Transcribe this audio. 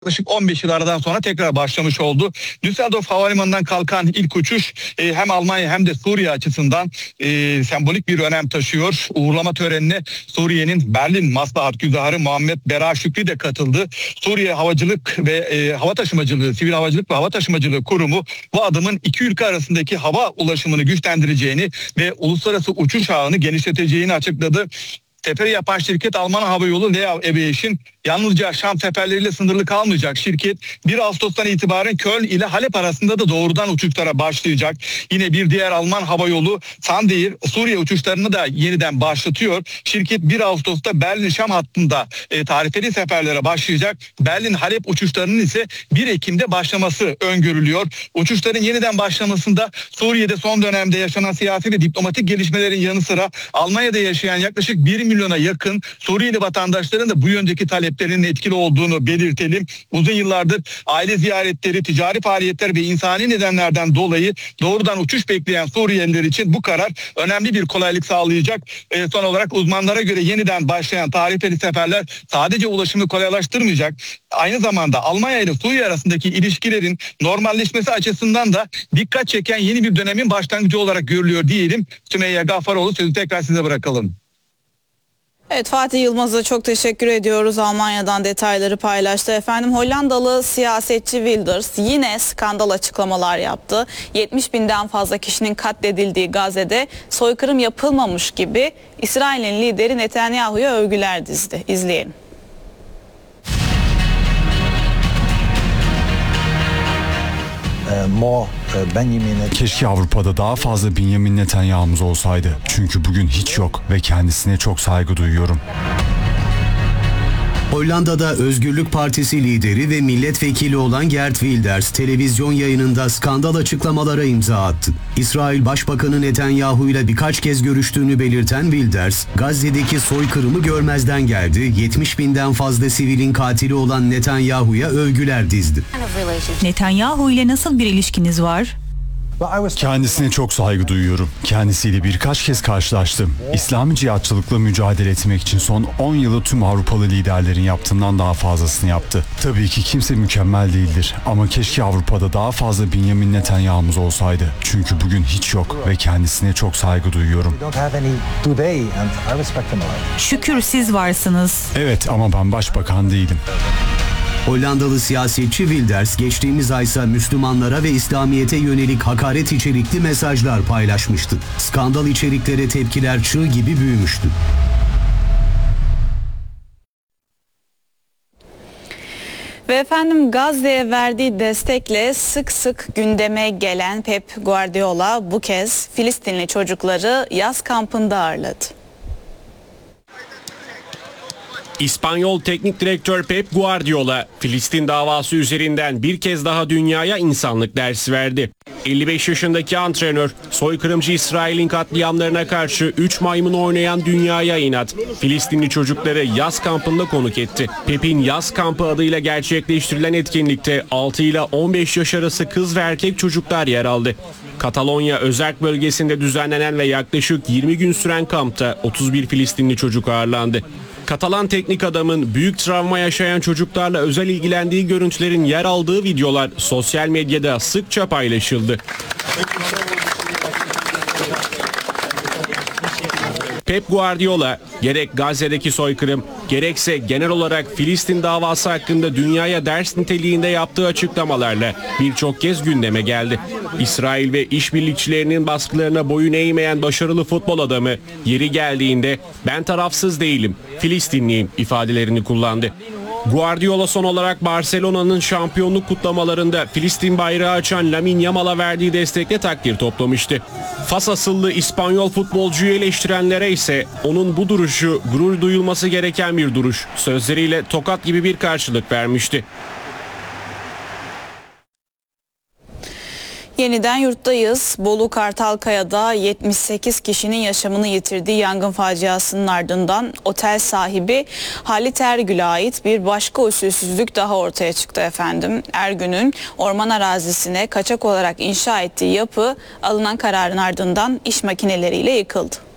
yaklaşık 15 yıl aradan sonra tekrar başlamış oldu. Düsseldorf Havalimanı'ndan kalkan ilk uçuş hem Almanya hem de Suriye açısından sembolik bir önem taşıyor. Uğurlama törenine Suriye'nin Berlin Maslahat Güzarı Muhammed Bera Şükri de katıldı. Suriye Havacılık ve Hava Taşımacılığı, Sivil Havacılık ve Hava Taşımacılığı Kurumu bu adımın iki ülke arasındaki hava ulaşımını güçlendireceğini ve uluslararası uçuş ağını genişleteceğini açıkladı. Seferi yapan şirket Alman Havayolu Leav Aviation yalnızca Şam seferleriyle sınırlı kalmayacak. Şirket 1 Ağustos'tan itibaren Köln ile Halep arasında da doğrudan uçuşlara başlayacak. Yine bir diğer Alman havayolu Sandeir Suriye uçuşlarını da yeniden başlatıyor. Şirket 1 Ağustos'ta Berlin-Şam hattında tarifeli seferlere başlayacak. Berlin-Halep uçuşlarının ise 1 Ekim'de başlaması öngörülüyor. Uçuşların yeniden başlamasında Suriye'de son dönemde yaşanan siyasi ve diplomatik gelişmelerin yanı sıra Almanya'da yaşayan yaklaşık 1 milyona yakın Suriyeli vatandaşların da bu yöndeki taleplerinin etkili olduğunu belirtelim. Uzun yıllardır aile ziyaretleri, ticari faaliyetler ve insani nedenlerden dolayı doğrudan uçuş bekleyen Suriyeliler için bu karar önemli bir kolaylık sağlayacak. Son olarak uzmanlara göre yeniden başlayan tarifeli seferler sadece ulaşımı kolaylaştırmayacak. Aynı zamanda Almanya ile Suriye arasındaki ilişkilerin normalleşmesi açısından da dikkat çeken yeni bir dönemin başlangıcı olarak görülüyor diyelim. Sümeyye Gaffaroğlu, sözü tekrar size bırakalım. Evet, Fatih Yılmaz'a çok teşekkür ediyoruz. Almanya'dan detayları paylaştı. Efendim, Hollandalı siyasetçi Wilders yine skandal açıklamalar yaptı. 70 binden fazla kişinin katledildiği Gazze'de soykırım yapılmamış gibi İsrail'in lideri Netanyahu'ya övgüler dizdi. İzleyelim. Keşke Avrupa'da daha fazla Benjamin Netanyahu'muz olsaydı. Çünkü bugün hiç yok ve kendisine çok saygı duyuyorum. Hollanda'da Özgürlük Partisi lideri ve milletvekili olan Geert Wilders televizyon yayınında skandal açıklamalara imza attı. İsrail Başbakanı Netanyahu ile birkaç kez görüştüğünü belirten Wilders, Gazze'deki soykırımı görmezden geldi, 70 binden fazla sivilin katili olan Netanyahu'ya övgüler dizdi. Netanyahu ile nasıl bir ilişkiniz var? Kendisine çok saygı duyuyorum. Kendisiyle birkaç kez karşılaştım. İslami cihatçılıkla mücadele etmek için son 10 yılı tüm Avrupalı liderlerin yaptığından daha fazlasını yaptı. Tabii ki kimse mükemmel değildir ama keşke Avrupa'da daha fazla Benjamin Netanyahu'muz olsaydı. Çünkü bugün hiç yok ve kendisine çok saygı duyuyorum. Şükür siz varsınız. Evet, ama ben başbakan değilim. Hollandalı siyasetçi Wilders geçtiğimiz aysa Müslümanlara ve İslamiyet'e yönelik hakaret içerikli mesajlar paylaşmıştı. Skandal içeriklere tepkiler çığ gibi büyümüştü. Ve efendim, Gazze'ye verdiği destekle sık sık gündeme gelen Pep Guardiola bu kez Filistinli çocukları yaz kampında ağırladı. İspanyol Teknik Direktör Pep Guardiola, Filistin davası üzerinden bir kez daha dünyaya insanlık dersi verdi. 55 yaşındaki antrenör, soykırımcı İsrail'in katliamlarına karşı 3 maymun oynayan dünyaya inat, Filistinli çocukları yaz kampında konuk etti. Pep'in yaz kampı adıyla gerçekleştirilen etkinlikte 6 ile 15 yaş arası kız ve erkek çocuklar yer aldı. Katalonya özerk bölgesinde düzenlenen ve yaklaşık 20 gün süren kampta 31 Filistinli çocuk ağırlandı. Katalan teknik adamın büyük travma yaşayan çocuklarla özel ilgilendiği görüntülerin yer aldığı videolar sosyal medyada sıkça paylaşıldı. Pep Guardiola gerek Gazze'deki soykırım gerekse genel olarak Filistin davası hakkında dünyaya ders niteliğinde yaptığı açıklamalarla birçok kez gündeme geldi. İsrail ve işbirlikçilerinin baskılarına boyun eğmeyen başarılı futbol adamı yeri geldiğinde "Ben tarafsız değilim, Filistinliyim" ifadelerini kullandı. Guardiola son olarak Barcelona'nın şampiyonluk kutlamalarında Filistin bayrağı açan Lamine Yamal'a verdiği destekle takdir toplamıştı. Fas asıllı İspanyol futbolcuyu eleştirenlere ise onun bu duruşu gurur duyulması gereken bir duruş sözleriyle tokat gibi bir karşılık vermişti. Yeniden yurttayız. Bolu Kartalkaya'da 78 kişinin yaşamını yitirdiği yangın faciasının ardından otel sahibi Halit Ergül'e ait bir başka usulsüzlük daha ortaya çıktı efendim. Ergün'ün orman arazisine kaçak olarak inşa ettiği yapı alınan kararın ardından iş makineleriyle yıkıldı.